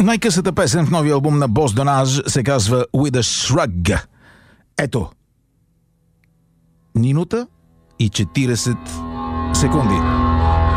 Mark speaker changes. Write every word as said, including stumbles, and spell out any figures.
Speaker 1: Най-късата песен в новия албум на Boss Donnage се казва With a Shrug. Ето. Минута и четиридесет секунди.